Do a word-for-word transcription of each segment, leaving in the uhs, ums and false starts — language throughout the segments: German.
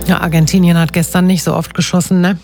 Ja, Argentinien hat gestern nicht so oft geschossen, ne?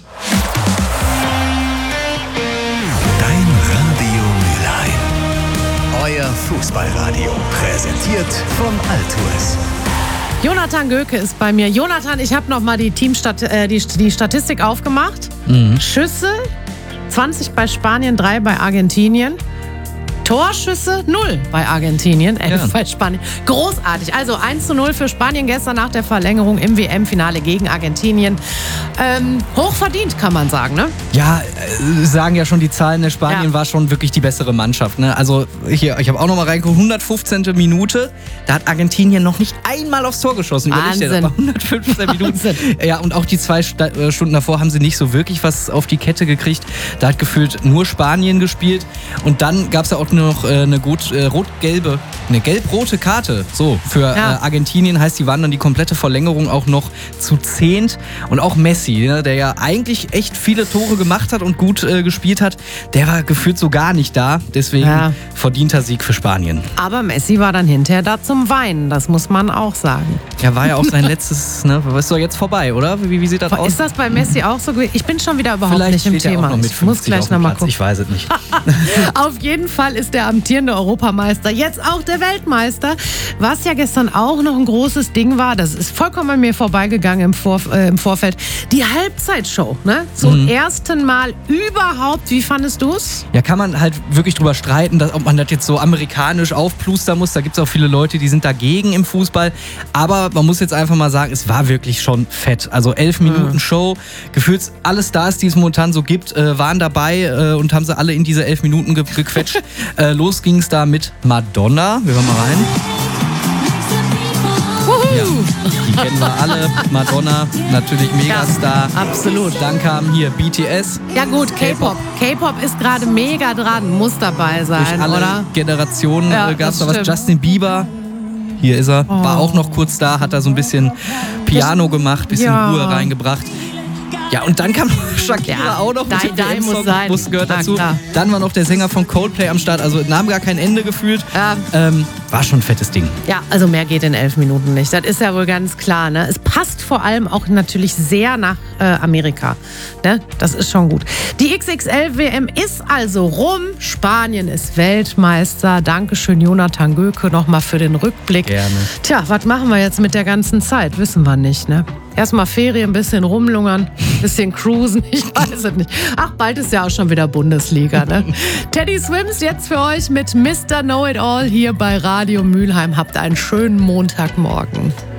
Dein Radio Mülheim. Euer Fußballradio. Präsentiert von Altours. Jonathan Göke ist bei mir. Jonathan, ich habe nochmal die, Teamstat- äh, die, die Statistik aufgemacht. Mhm. Schüsse, zwanzig bei Spanien, drei bei Argentinien. Torschüsse, null bei Argentinien, elf ja. bei Spanien. Großartig. Also eins zu null für Spanien gestern nach der Verlängerung im W M-Finale gegen Argentinien. Ähm, hochverdient, kann man sagen, ne? Ja, äh, sagen ja schon die Zahlen. Spanien ja. war schon wirklich die bessere Mannschaft. Ne? Also hier, ich habe auch noch mal reingeguckt, hundertfünfzehnte Minute. Da hat Argentinien noch nicht einmal aufs Tor geschossen. Wahnsinn. Das war hundertfünfzehn Minuten. Ja, und auch die zwei St- Stunden davor haben sie nicht so wirklich was auf die Kette gekriegt. Da hat gefühlt nur Spanien gespielt. Und dann gab es ja auch nur noch äh, eine gut, äh, rot-gelbe, eine gelb-rote Karte. So, für ja. äh, Argentinien heißt, die waren dann die komplette Verlängerung auch noch zu zehnt. Und auch Messi, ne, der ja eigentlich echt viele Tore gemacht hat und gut äh, gespielt hat, der war gefühlt so gar nicht da. Deswegen ja. verdienter Sieg für Spanien. Aber Messi war dann hinterher da zum Weinen, das muss man auch sagen. Ja, war ja auch sein letztes, ne, ist doch jetzt vorbei, oder? Wie, wie sieht das aus? Ist das bei Messi auch so? Ich bin schon wieder überhaupt Vielleicht nicht im steht Thema. Er auch noch mit ich muss gleich nochmal gucken. Ich weiß es nicht. Auf jeden Fall ist der amtierende Europameister jetzt auch der Weltmeister. Was ja gestern auch noch ein großes Ding war, das ist vollkommen an mir vorbeigegangen im, Vor, äh, im Vorfeld, die Halbzeitshow. Ne? Zum mhm. ersten Mal überhaupt. Wie fandest du es? Ja, kann man halt wirklich drüber streiten, dass, ob man das jetzt so amerikanisch aufplustern muss. Da gibt es auch viele Leute, die sind dagegen im Fußball. Aber man muss jetzt einfach mal sagen, es war wirklich schon fett. Also elf Minuten mhm. Show, gefühlt alle Stars, die es momentan so gibt, äh, waren dabei äh, und haben sie alle in diese elf Minuten ge- gequetscht. äh, los ging es da mit Madonna. Wir hören mal rein. Ja, die kennen wir alle. Madonna, natürlich Megastar. Ja, absolut. Dann kam hier B T S. Ja gut, K-Pop. K-Pop ist gerade mega dran, muss dabei sein, Durch alle oder? Generationen ja, äh, gab es da was. Justin Bieber, hier ist er, oh. war auch noch kurz da, hat da so ein bisschen Piano gemacht, bisschen ja. Ruhe reingebracht. Ja, und dann kam Shakira ja, auch noch. Dein, dein muss sein. Muss gehört klar, dazu. Klar. Dann war noch der Sänger von Coldplay am Start. Also nahm gar kein Ende gefühlt. Ja. Ähm, war schon ein fettes Ding. Ja, also mehr geht in elf Minuten nicht. Das ist ja wohl ganz klar. Ne? Es passt vor allem auch natürlich sehr nach äh, Amerika. Ne? Das ist schon gut. Die X X L-W M ist also rum. Spanien ist Weltmeister. Dankeschön, Jonathan Göke, nochmal für den Rückblick. Gerne. Tja, was machen wir jetzt mit der ganzen Zeit? Wissen wir nicht, ne? Erstmal Ferien, ein bisschen rumlungern, ein bisschen cruisen, ich weiß es nicht. Ach, bald ist ja auch schon wieder Bundesliga, ne? Teddy Swims jetzt für euch mit Mister Know-It-All hier bei Radio Mülheim. Habt einen schönen Montagmorgen.